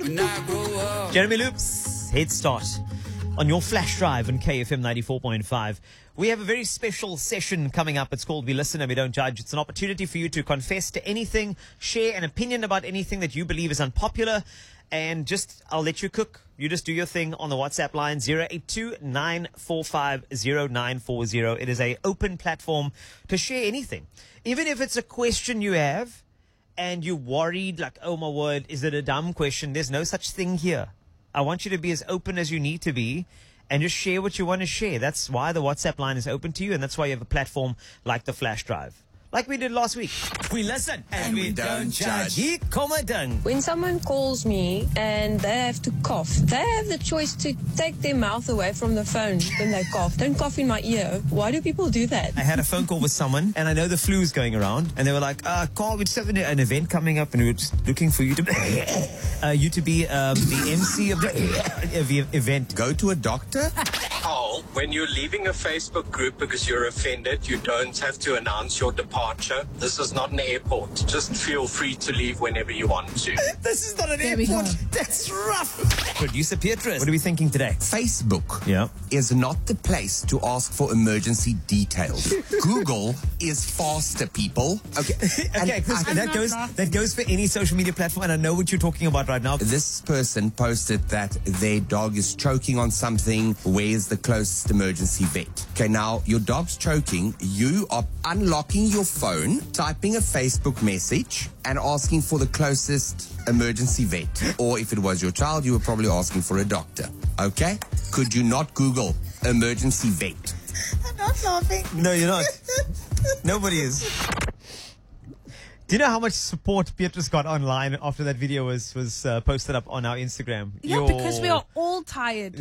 Jeremy Loops, Head Start on your flash drive on KFM 94.5. We have a very special session coming up. It's called We Listen and We Don't Judge. It's an opportunity for you to confess to anything, share an opinion about anything that you believe is unpopular, and I'll let you cook. You just do your thing on the WhatsApp line 082-945-0940. It is an open platform to share anything. Even if it's a question you have and you're worried, like, oh my word, is it a dumb question? There's no such thing here. I want you to be as open as you need to be and just share what you want to share. That's why the WhatsApp line is open to you, and that's why you have a platform like the Flash Drive. Like we did last week. We listen and we don't judge. When someone calls me and they have to cough, they have the choice to take their mouth away from the phone when they cough. Don't cough in my ear. Why do people do that? I had a phone call with someone, and I know the flu's going around, and they were like, Carl, we just have an event coming up, and we're just looking for you to be the MC of the event. Go to a doctor? Carl, when you're leaving a Facebook group because you're offended, you don't have to announce your departure. This is not an airport. Just feel free to leave whenever you want to. This is not an airport. That's rough. Producer Beatrice, what are we thinking today? Facebook Yeah. is not the place to ask for emergency details. Google is faster, people. Okay. Okay, Chris, that goes for any social media platform, and I know what you're talking about right now. This person posted that their dog is choking on something. Where's the closest emergency vet? Okay, now your dog's choking. You are unlocking your phone, typing a Facebook message, and asking for the closest emergency vet. Or if it was your child, you were probably asking for a doctor. Okay? Could you not Google emergency vet? I'm not laughing. No, you're not. Nobody is. Do you know how much support Beatrice got online after that video was posted up on our Instagram? Yeah, because we are all tired.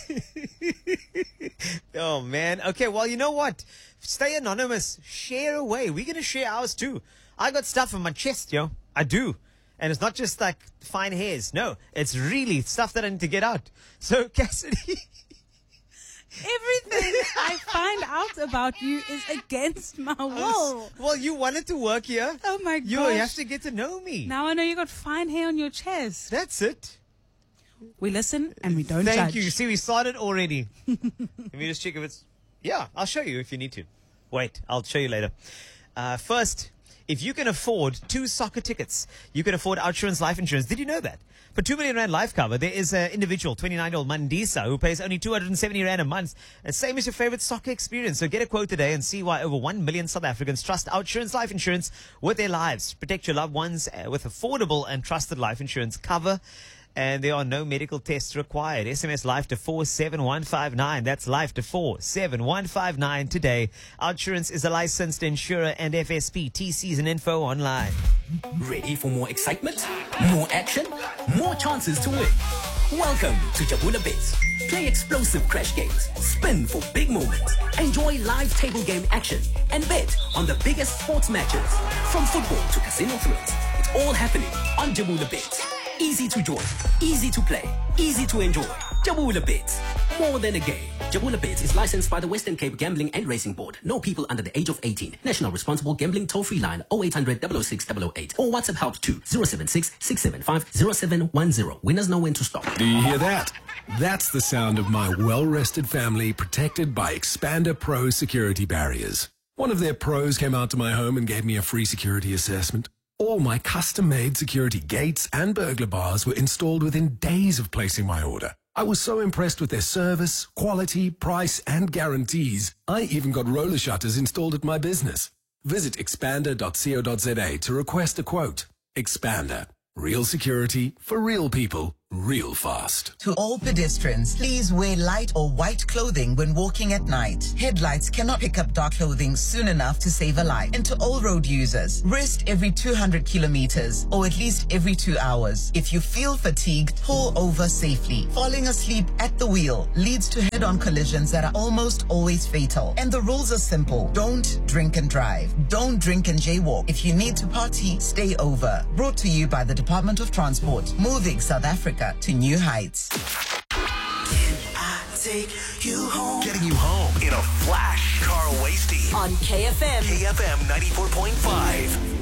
Oh, man. Okay, well, you know what? Stay anonymous. Share away. We're going to share ours, too. I got stuff on my chest, yo. I do. And it's not just like fine hairs. No, it's really stuff that I need to get out. So, Cassidy... Everything I find out about you is against my will. Well, you wanted to work here. Oh my gosh. You have to get to know me. Now I know you got fine hair on your chest. That's it. We listen and we don't judge. Thank you. See, we started already. Let me just check if it's... Yeah, I'll show you if you need to. Wait, I'll show you later. First, if you can afford 2 soccer tickets, you can afford OUTsurance Life Insurance. Did you know that? For 2 million rand life cover, there is an individual, 29-year-old Mandisa, who pays only 270 rand a month. And same as your favorite soccer experience. So get a quote today and see why over 1 million South Africans trust OUTsurance Life Insurance with their lives. Protect your loved ones with affordable and trusted life insurance cover. And there are no medical tests required. SMS LIFE to 47159. That's LIFE to 47159 today. OUTsurance is a licensed insurer and FSP. TCs and info online. Ready for more excitement? More action? More chances to win? Welcome to Jabula Bits. Play explosive crash games, spin for big moments, enjoy live table game action, and bet on the biggest sports matches. From football to casino thrills, it's all happening on Jabula Bits. Easy to join, easy to play, easy to enjoy. Jabula Bits. More than a game. Jabula Bits is licensed by the Western Cape Gambling and Racing Board. No people under the age of 18. National Responsible Gambling Toll-Free Line 0800 006 008 or WhatsApp help to 076 675 0710. Winners know when to stop. Do you hear that? That's the sound of my well-rested family protected by Expander Pro security barriers. One of their pros came out to my home and gave me a free security assessment. All my custom-made security gates and burglar bars were installed within days of placing my order. I was so impressed with their service, quality, price, and guarantees. I even got roller shutters installed at my business. Visit expander.co.za to request a quote. Expander. Real security for real people, real fast. To all pedestrians, please wear light or white clothing when walking at night. Headlights cannot pick up dark clothing soon enough to save a life. And to all road users, rest every 200 kilometers or at least every 2 hours. If you feel fatigued, pull over safely. Falling asleep at the wheel leads to head-on collisions that are almost always fatal. And the rules are simple. Don't drink and drive. Don't drink and jaywalk. If you need to party, stay over. Brought to you by the Department of Transport, moving South Africa to new heights. Can I take you home? Getting you home in a flash. Carl Wasty On KFM. KFM 94.5.